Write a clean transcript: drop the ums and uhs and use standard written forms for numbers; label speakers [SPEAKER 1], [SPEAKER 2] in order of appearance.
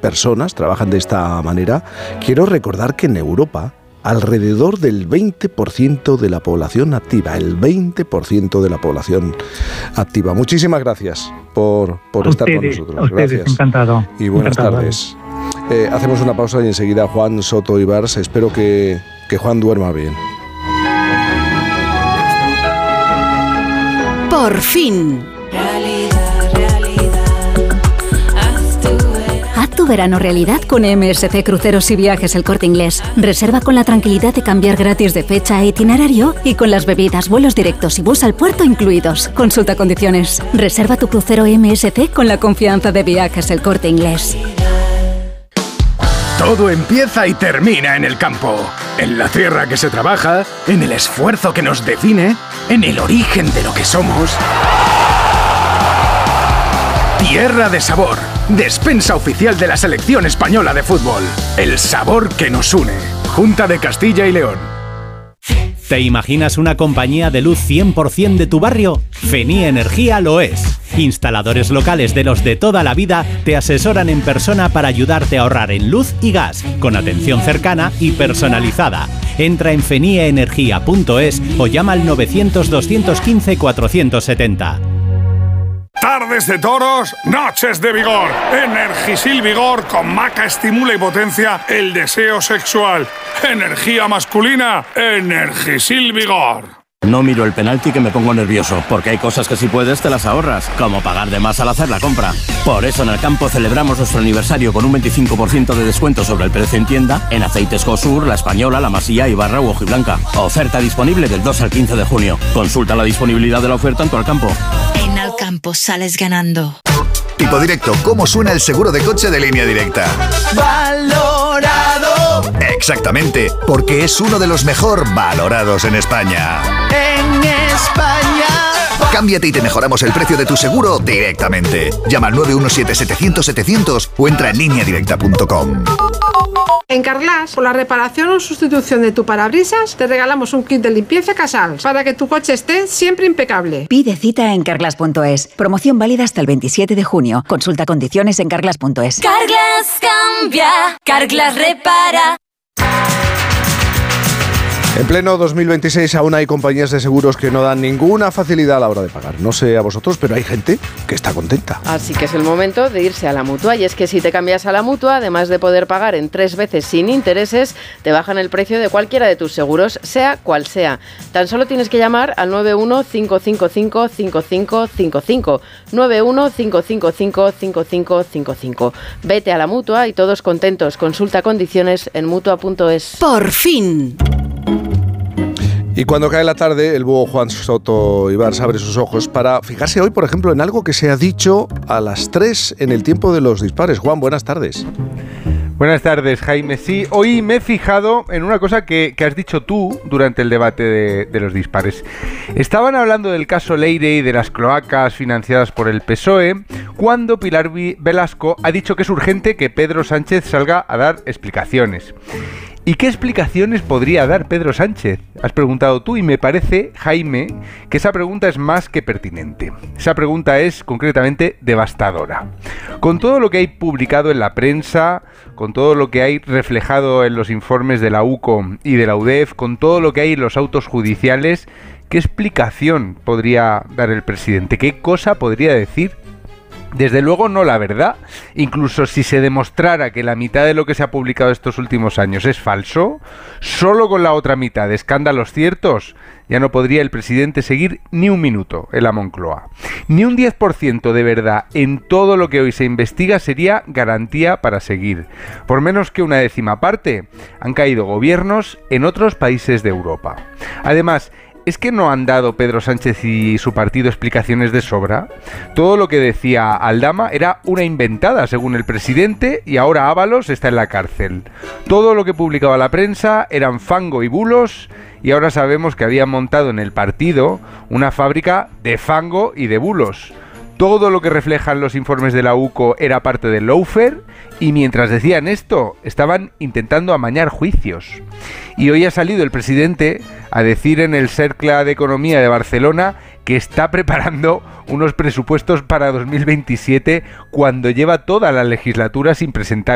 [SPEAKER 1] personas trabajan de esta manera. Quiero recordar que en Europa alrededor del 20% de la población activa, el 20% de la población activa. Muchísimas gracias por estar con nosotros. Gracias.
[SPEAKER 2] Encantado.
[SPEAKER 1] Y buenas tardes. Hacemos una pausa y enseguida Juan Soto Ibars. Espero que Juan duerma bien.
[SPEAKER 3] Por fin. Haz tu verano realidad con MSC Cruceros y Viajes El Corte Inglés. Reserva con la tranquilidad de cambiar gratis de fecha e itinerario y con las bebidas, vuelos directos y bus al puerto incluidos. Consulta condiciones. Reserva tu crucero MSC con la confianza de Viajes El Corte Inglés.
[SPEAKER 4] Todo empieza y termina en el campo, en la tierra que se trabaja, en el esfuerzo que nos define, en el origen de lo que somos. Tierra de Sabor, despensa oficial de la Selección Española de Fútbol. El sabor que nos une. Junta de Castilla y León.
[SPEAKER 5] ¿Te imaginas una compañía de luz 100% de tu barrio? Feni Energía lo es. Instaladores locales de los de toda la vida te asesoran en persona para ayudarte a ahorrar en luz y gas, con atención cercana y personalizada. Entra en fenieenergia.es o llama al 900-215-470.
[SPEAKER 6] Tardes de toros, noches de vigor. Energisil Vigor con maca estimula y potencia el deseo sexual. Energía masculina, Energisil Vigor.
[SPEAKER 7] No miro el penalti que me pongo nervioso, porque hay cosas que si puedes te las ahorras, como pagar de más al hacer la compra. Por eso en el campo celebramos nuestro aniversario con un 25% de descuento sobre el precio en tienda en aceites Cosur, La Española, La Masía, Ibarra u Hojiblanca. Oferta disponible del 2 al 15 de junio. Consulta la disponibilidad de la oferta en tu Alcampo.
[SPEAKER 8] En Alcampo sales ganando.
[SPEAKER 9] Tipo directo, ¿cómo suena el seguro de coche de Línea Directa?
[SPEAKER 10] ¡Valorado!
[SPEAKER 9] Exactamente, porque es uno de los mejor valorados en España.
[SPEAKER 10] En España.
[SPEAKER 9] Cámbiate y te mejoramos el precio de tu seguro directamente. Llama al 917-700-700 o entra en lineadirecta.com.
[SPEAKER 11] En Carglass, por la reparación o sustitución de tu parabrisas, te regalamos un kit de limpieza Casals para que tu coche esté siempre impecable.
[SPEAKER 12] Pide cita en carglass.es. Promoción válida hasta el 27 de junio. Consulta condiciones en carglass.es.
[SPEAKER 8] Carglass cambia, Carglass repara.
[SPEAKER 1] En pleno 2026 aún hay compañías de seguros que no dan ninguna facilidad a la hora de pagar. No sé a vosotros, pero hay gente que está contenta.
[SPEAKER 13] Así que es el momento de irse a la Mutua. Y es que si te cambias a la Mutua, además de poder pagar en 3 veces sin intereses, te bajan el precio de cualquiera de tus seguros, sea cual sea. Tan solo tienes que llamar al 915555555. 915555555. Vete a la Mutua y todos contentos. Consulta condiciones en Mutua.es.
[SPEAKER 3] Por fin.
[SPEAKER 1] Y cuando cae la tarde, el búho Juan Soto Ibars abre sus ojos para fijarse hoy, por ejemplo, en algo que se ha dicho a las 3 en el tiempo de los dispares. Juan, buenas tardes.
[SPEAKER 14] Buenas tardes, Jaime. Sí, hoy me he fijado en una cosa que has dicho tú durante el debate de los dispares. Estaban hablando del caso Leire y de las cloacas financiadas por el PSOE, cuando Pilar Velasco ha dicho que es urgente que Pedro Sánchez salga a dar explicaciones. ¿Y qué explicaciones podría dar Pedro Sánchez? Has preguntado tú y me parece, Jaime, que esa pregunta es más que pertinente. Esa pregunta es concretamente devastadora. Con todo lo que hay publicado en la prensa, con todo lo que hay reflejado en los informes de la UCO y de la UDEF, con todo lo que hay en los autos judiciales, ¿qué explicación podría dar el presidente? ¿Qué cosa podría decir? Desde luego no la verdad. Incluso si se demostrara que la mitad de lo que se ha publicado estos últimos años es falso, solo con la otra mitad de escándalos ciertos ya no podría el presidente seguir ni un minuto en la Moncloa. Ni un 10% de verdad en todo lo que hoy se investiga sería garantía para seguir. Por menos que una 10ª parte han caído gobiernos en otros países de Europa. Además, ¿es que no han dado Pedro Sánchez y su partido explicaciones de sobra? Todo lo que decía Aldama era una inventada, según el presidente, y ahora Ábalos está en la cárcel. Todo lo que publicaba la prensa eran fango y bulos, y ahora sabemos que habían montado en el partido una fábrica de fango y de bulos. Todo lo que reflejan los informes de la UCO era parte del lawfare, y mientras decían esto, estaban intentando amañar juicios. Y hoy ha salido el presidente a decir en el Cercle de Economía de Barcelona que está preparando unos presupuestos para 2027 cuando lleva toda la legislatura sin presentar